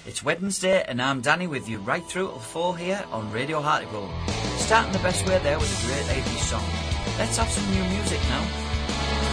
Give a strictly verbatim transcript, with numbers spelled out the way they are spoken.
It's Wednesday and I'm Danny with you right through till four here on Radio Heart of Gold. Starting the best way there with a great eighties song. Let's have some new music now.